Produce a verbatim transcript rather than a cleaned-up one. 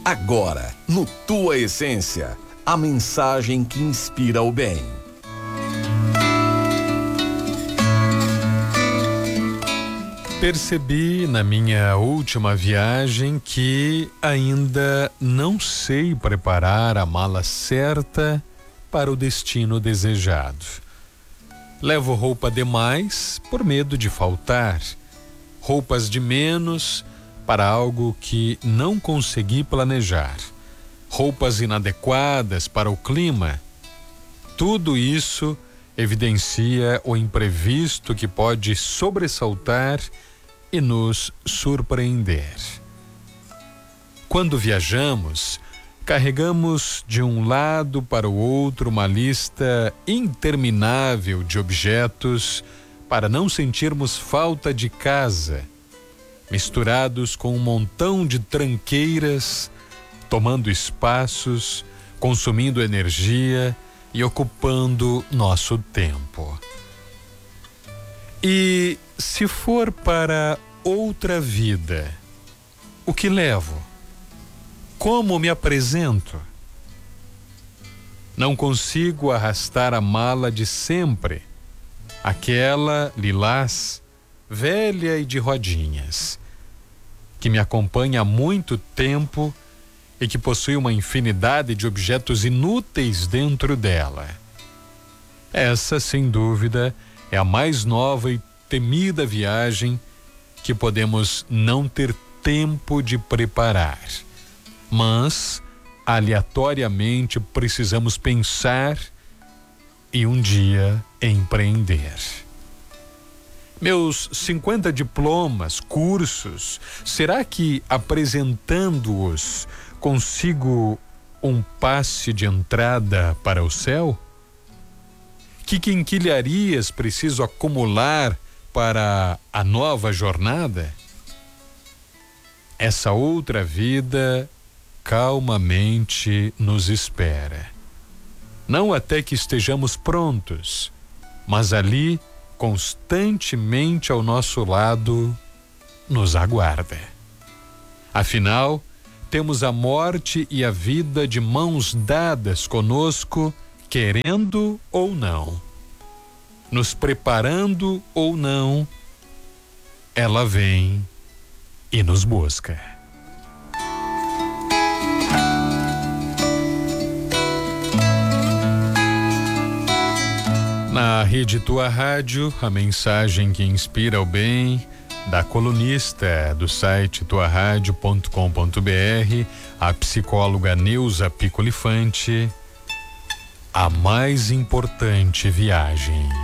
Agora, no Tua Essência, a mensagem que inspira o bem. Percebi na minha última viagem que ainda não sei preparar a mala certa para o destino desejado. Levo roupa demais por medo de faltar, roupas de menos para algo que não consegui planejar, roupas inadequadas para o clima. Tudo isso evidencia o imprevisto que pode sobressaltar e nos surpreender. Quando viajamos, carregamos de um lado para o outro uma lista interminável de objetos para não sentirmos falta de casa, misturados com um montão de tranqueiras, tomando espaços, consumindo energia e ocupando nosso tempo. E se for para outra vida, o que levo? Como me apresento? Não consigo arrastar a mala de sempre, aquela lilás, velha e de rodinhas, que me acompanha há muito tempo e que possui uma infinidade de objetos inúteis dentro dela. Essa, sem dúvida, é a mais nova e temida viagem que podemos não ter tempo de preparar, mas aleatoriamente precisamos pensar e um dia empreender. Meus cinquenta diplomas, cursos, será que apresentando-os consigo um passe de entrada para o céu? Que quinquilharias preciso acumular para a nova jornada? Essa outra vida calmamente nos espera. Não até que estejamos prontos, mas ali, constantemente ao nosso lado, nos aguarda. Afinal, temos a morte e a vida de mãos dadas conosco, querendo ou não, nos preparando ou não, ela vem e nos busca. Na Rede Tua Rádio, a mensagem que inspira o bem, da colunista do site tua rádio ponto com ponto br, a psicóloga Neuza Picolifante, a mais importante viagem.